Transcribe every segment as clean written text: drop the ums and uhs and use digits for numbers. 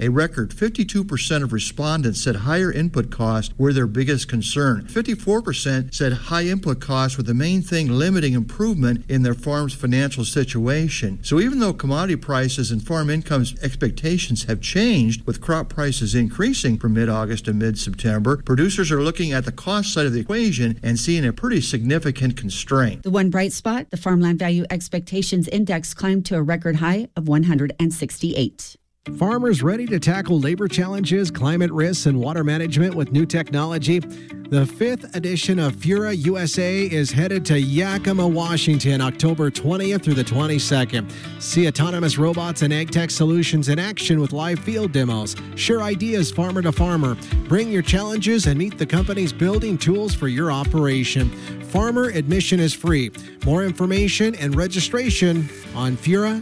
A record 52% of respondents said higher input costs were their biggest concern. 54% said high input costs were the main thing limiting improvement in their farm's financial situation. So even though commodity prices and farm incomes expectations have changed, with crop prices increasing from mid-August to mid-September, producers are looking at the cost side of the equation and seeing a pretty significant constraint. The one bright spot, the Farmland Value Expectations Index climbed to a record high of 168. Farmers ready to tackle labor challenges, climate risks, and water management with new technology? The 5th edition of Fura USA is headed to Yakima, Washington, October 20th through the 22nd. See autonomous robots and ag tech solutions in action with live field demos. Share ideas farmer to farmer. Bring your challenges and meet the company's building tools for your operation. Farmer admission is free. More information and registration on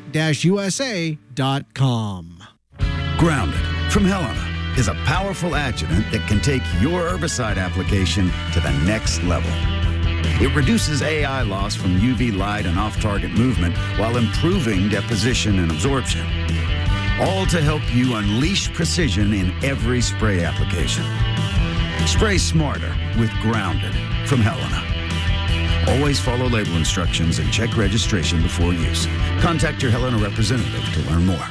fura-usa.com. Grounded from Helena is a powerful adjuvant that can take your herbicide application to the next level. It reduces AI loss from UV light and off-target movement while improving deposition and absorption. All to help you unleash precision in every spray application. Spray smarter with Grounded from Helena. Always follow label instructions and check registration before use. Contact your Helena representative to learn more.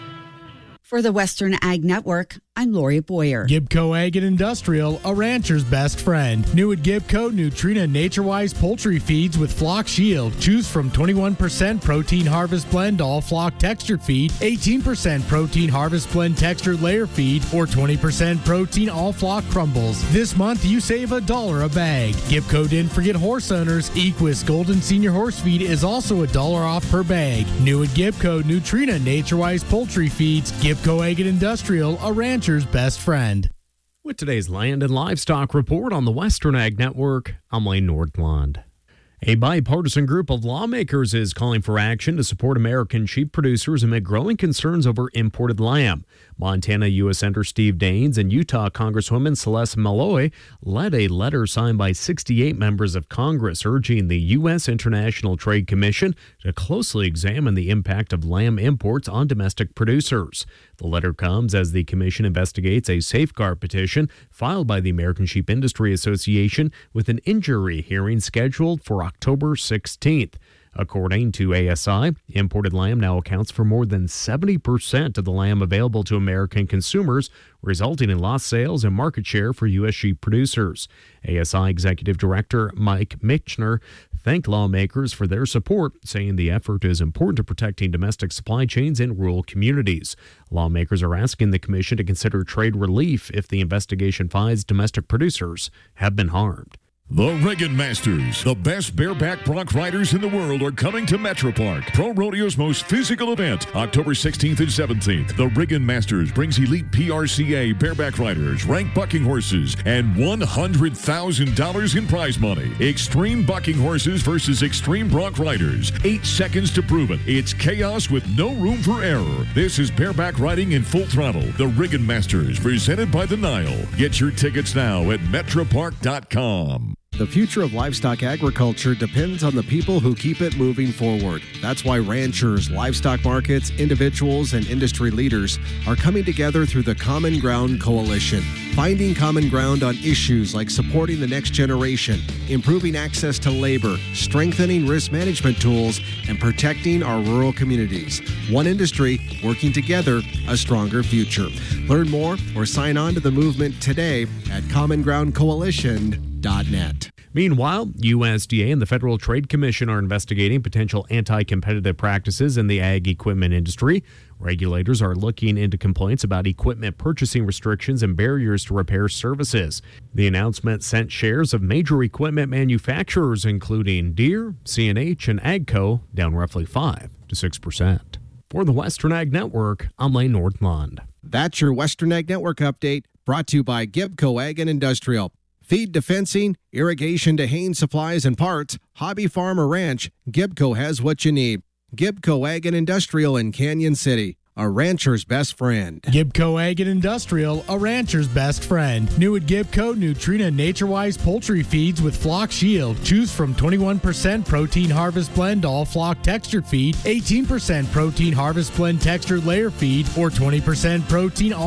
For the Western Ag Network, I'm Lori Boyer. Gibco Ag and Industrial, a rancher's best friend. New at Gibco, Nutrena Nature-Wise poultry feeds with Flock Shield. Choose from 21% Protein Harvest Blend All Flock Textured Feed, 18% Protein Harvest Blend Textured Layer Feed, or 20% Protein All Flock Crumbles. This month, you save $1 a bag. Gibco didn't forget horse owners. Equus Golden Senior Horse Feed is also $1 off per bag. New at Gibco, Nutrena Nature-Wise poultry feeds. Gibco Ag and Industrial, a rancher's best friend. With today's Land and Livestock Report on the Western Ag Network, I'm Lane Nordland. A bipartisan group of lawmakers is calling for action to support American sheep producers amid growing concerns over imported lamb. Montana U.S. Senator Steve Daines and Utah Congresswoman Celeste Malloy led a letter signed by 68 members of Congress urging the U.S. International Trade Commission to closely examine the impact of lamb imports on domestic producers. The letter comes as the commission investigates a safeguard petition filed by the American Sheep Industry Association with an injury hearing scheduled for October 16th. According to ASI, imported lamb now accounts for more than 70% of the lamb available to American consumers, resulting in lost sales and market share for U.S. sheep producers. ASI Executive Director Mike Michner thanked lawmakers for their support, saying the effort is important to protecting domestic supply chains in rural communities. Lawmakers are asking the commission to consider trade relief if the investigation finds domestic producers have been harmed. The Riggin Masters, the best bareback bronc riders in the world, are coming to Metro Park, Pro Rodeo's most physical event, October 16th and 17th. The Riggin Masters brings elite PRCA bareback riders, ranked bucking horses, and $100,000 in prize money. Extreme bucking horses versus extreme bronc riders. 8 seconds to prove it. It's chaos with no room for error. This is bareback riding in full throttle. The Riggin Masters, presented by the Nile. Get your tickets now at metropark.com. The future of livestock agriculture depends on the people who keep it moving forward. That's why ranchers, livestock markets, individuals, and industry leaders are coming together through the Common Ground Coalition, finding common ground on issues like supporting the next generation, improving access to labor, strengthening risk management tools, and protecting our rural communities. One industry working together, a stronger future. Learn more or sign on to the movement today at commongroundcoalition.net. Meanwhile, USDA and the Federal Trade Commission are investigating potential anti-competitive practices in the ag equipment industry. Regulators are looking into complaints about equipment purchasing restrictions and barriers to repair services. The announcement sent shares of major equipment manufacturers, including Deere, C&H, and AGCO, down roughly 5 to 6%. For the Western Ag Network, I'm Lane Nordland. That's your Western Ag Network update, brought to you by Gibco Ag and Industrial. Feed to fencing, irrigation to haying supplies and parts, hobby farm or ranch, Gibco has what you need. Gibco Ag and Industrial in Canyon City, a rancher's best friend. Gibco Ag and Industrial, a rancher's best friend. New at Gibco, Nutrena Nature-Wise poultry feeds with Flock Shield. Choose from 21% Protein Harvest Blend All Flock Textured Feed, 18% Protein Harvest Blend Textured Layer Feed, or 20% Protein